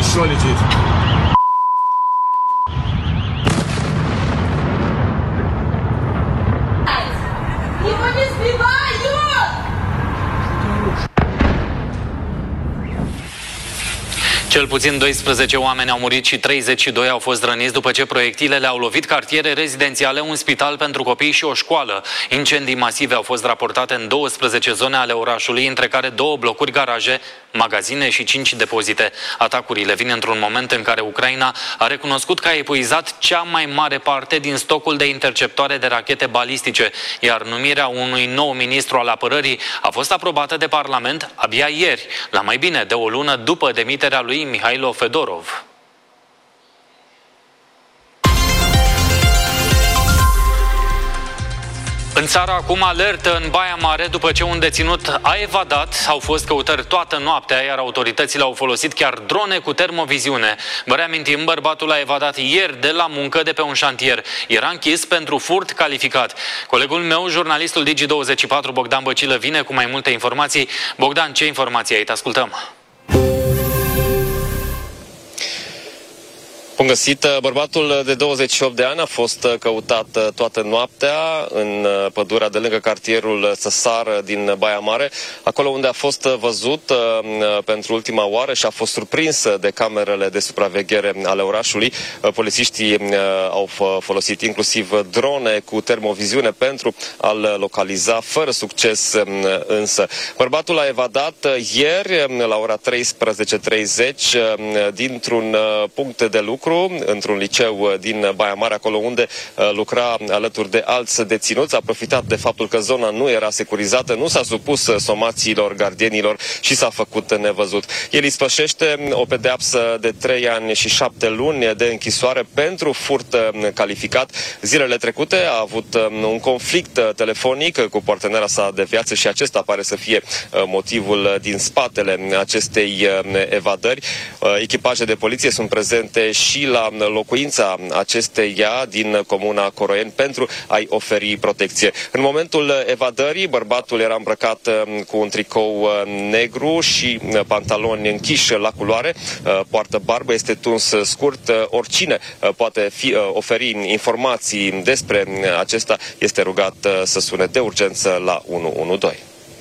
Хорошо летит. Его не сбивают! Cel puțin 12 oameni au murit și 32 au fost răniți după ce proiectilele au lovit cartiere rezidențiale, un spital pentru copii și o școală. Incendii masive au fost raportate în 12 zone ale orașului, între care 2 blocuri garaje, magazine și 5 depozite. Atacurile vin într-un moment în care Ucraina a recunoscut că a epuizat cea mai mare parte din stocul de interceptoare de rachete balistice, iar numirea unui nou ministru al apărării a fost aprobată de Parlament abia ieri, la mai bine de o lună după demiterea lui Mihailo Fedorov. În țară acum alertă în Baia Mare după ce un deținut a evadat. Au fost căutări toată noaptea, iar autoritățile au folosit chiar drone cu termoviziune. Vă reamintim, bărbatul a evadat ieri de la muncă de pe un șantier. Era închis pentru furt calificat. Colegul meu, jurnalistul Digi24, Bogdan Băcilă, vine cu mai multe informații. Bogdan, ce informații ai? Te ascultăm. Bun găsit! Bărbatul de 28 de ani a fost căutat toată noaptea în pădurea de lângă cartierul Țăsar din Baia Mare, acolo unde a fost văzut pentru ultima oară și a fost surprins de camerele de supraveghere ale orașului. Polițiștii au folosit inclusiv drone cu termoviziune pentru a-l localiza, fără succes însă. Bărbatul a evadat ieri la ora 13:30 dintr-un punct de lucru într-un liceu din Baia Mare, acolo unde lucra alături de alți deținuți. A profitat de faptul că zona nu era securizată, nu s-a supus somațiilor gardienilor și s-a făcut nevăzut. El ispășește o pedeapsă de 3 ani și 7 luni de închisoare pentru furt calificat. Zilele trecute a avut un conflict telefonic cu partenera sa de viață și acesta pare să fie motivul din spatele acestei evadări. Echipaje de poliție sunt prezente și la locuința acesteia din comuna Coroieni pentru a-i oferi protecție. În momentul evadării, bărbatul era îmbrăcat cu un tricou negru și pantaloni închiși la culoare, poartă barbă, este tuns scurt. Oricine poate oferi informații despre acesta este rugat să sune de urgență la 112.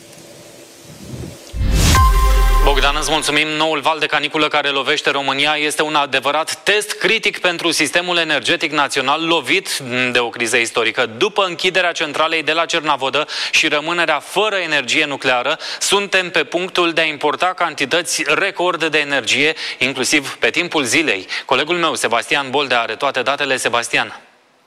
Bogdan, îți mulțumim. Noul val de caniculă care lovește România este un adevărat test critic pentru sistemul energetic național, lovit de o criză istorică. După închiderea centralei de la Cernavodă și rămânerea fără energie nucleară, suntem pe punctul de a importa cantități record de energie, inclusiv pe timpul zilei. Colegul meu, Sebastian Boldea, are toate datele. Sebastian.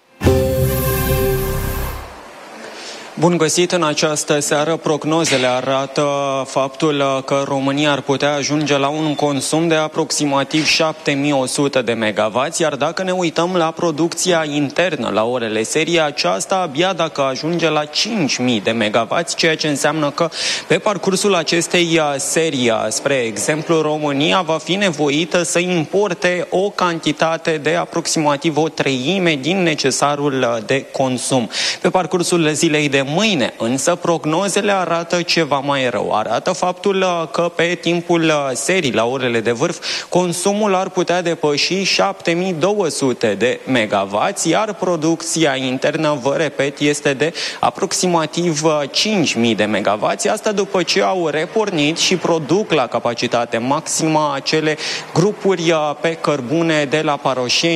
Bun găsit! În această seară, prognozele arată faptul că România ar putea ajunge la un consum de aproximativ 7100 de megawatts, iar dacă ne uităm la producția internă, la orele serii, aceasta abia dacă ajunge la 5000 de megawatts, ceea ce înseamnă că pe parcursul acestei serii, spre exemplu, România va fi nevoită să importe o cantitate de aproximativ o treime din necesarul de consum. Pe parcursul zilei de mâine, însă, prognozele arată ceva mai rău. Arată faptul că pe timpul serii, la orele de vârf, consumul ar putea depăși 7200 de megawatts, iar producția internă, vă repet, este de aproximativ 5000 de megawatts. Asta după ce au repornit și produc la capacitate maximă acele grupuri pe cărbune de la Paroșeni,